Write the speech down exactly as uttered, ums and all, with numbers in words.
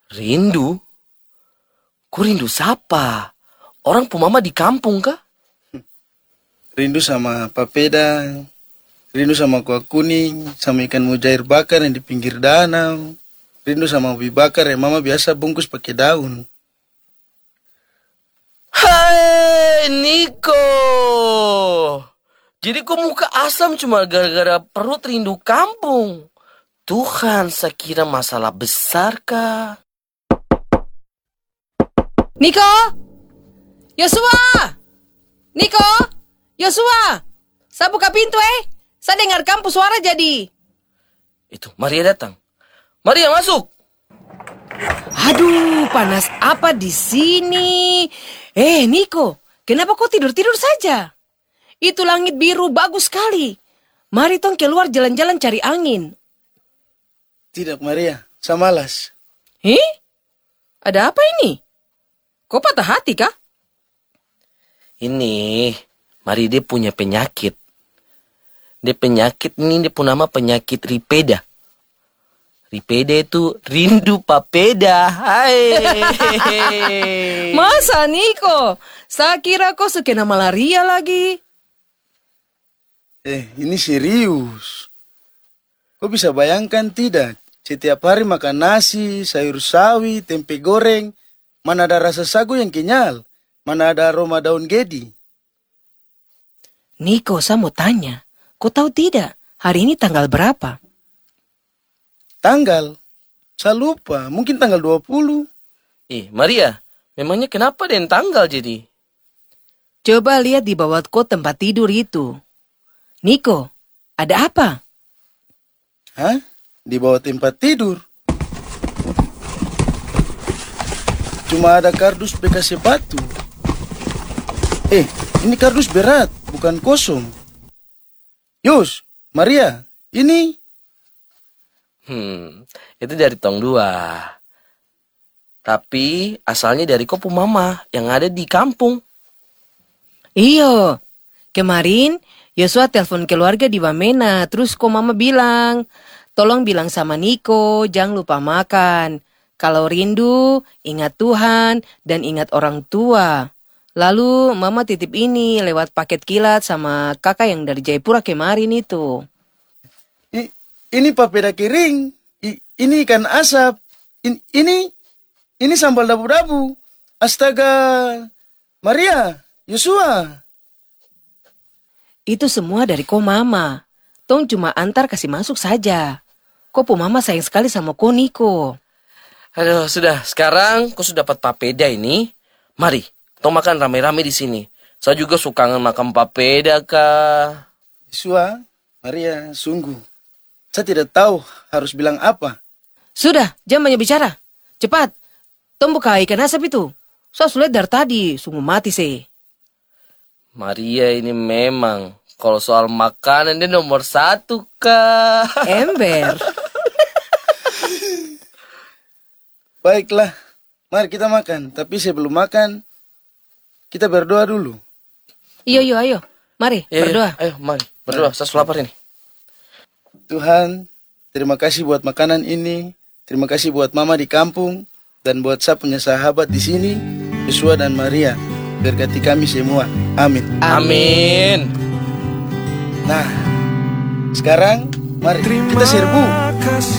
Rindu? Kok rindu siapa? Orang pumama di kampung kah? Rindu sama papeda, rindu sama kuah kuning, sama ikan mujair bakar yang di pinggir danau. Rindu sama ubi bakar yang mama biasa bungkus pakai daun. Hai Niko, jadi kok muka asam cuma gara-gara perut rindu kampung? Tuhan, saya kira masalah besar kah? Niko! Yosua! Niko! Yosua! Saya buka pintu eh. Saya dengar kampus suara jadi. Itu, Maria datang. Maria masuk. Aduh, panas apa di sini? Eh, Niko, kenapa kau tidur-tidur saja? Itu langit biru bagus sekali. Mari tong keluar jalan-jalan cari angin. Tidak, Maria, saya malas. Eh? Ada apa ini? Kau patah hati kah? Ini, Maria dia punya penyakit. Dia penyakit ini, dia pun nama penyakit ripeda. Ripeda itu rindu papeda. Hai. Masa Niko? Saya kira kau sekena malaria lagi. Eh, ini serius. Kau bisa bayangkan tidak? Setiap hari makan nasi, sayur sawi, tempe goreng. Mana ada rasa sagu yang kenyal? Mana ada aroma daun gedi? Niko, saya mau tanya. Kau tahu tidak, hari ini tanggal berapa? Tanggal? Saya lupa, mungkin tanggal dua puluh. Eh, Maria, memangnya kenapa den tanggal jadi? Coba lihat di bawah kau tempat tidur itu. Niko, ada apa? Hah? Di bawah tempat tidur? Cuma ada kardus bekas sepatu. Eh, ini kardus berat, bukan kosong. Yus, Maria, ini... Hmm, itu dari tong dua. Tapi asalnya dari kopu mama yang ada di kampung. Iyo, kemarin Yosua telepon keluarga di Wamena. Terus kok mama bilang, tolong bilang sama Niko, jangan lupa makan. Kalau rindu, ingat Tuhan dan ingat orang tua. Lalu mama titip ini lewat paket kilat sama kakak yang dari Jayapura kemarin itu. I, ini papeda kering. I, ini ikan asap. I, ini, ini sambal dabu-dabu. Astaga, Maria, Yosua. Itu semua dari ko mama. Tong cuma antar kasih masuk saja. Ko po mama sayang sekali sama ko Niko. Aduh, sudah. Sekarang kau sudah dapat papeda ini. Mari, tong makan rame-rame di sini. Saya juga suka makan papeda, kak. Yosua, Maria, sungguh. Saya tidak tahu harus bilang apa. Sudah, jangan banyak bicara. Cepat, tong buka ikan asap itu. Saya sulit dari tadi, sungguh mati sih. Maria ini memang, kalau soal makanan dia nomor satu, kak. Ember. Baiklah, mari kita makan. Tapi sebelum makan, kita berdoa dulu. Iyo, iyo, ayo. Mari, Ya, berdoa. ya, ayo, mari. Berdoa, saya sudah lapar ini. Tuhan, terima kasih buat makanan ini. Terima kasih buat mama di kampung. Dan buat saya punya sahabat di sini, Yosua dan Maria. Berkati kami semua. Amin. Amin. Nah, sekarang mari kita serbu.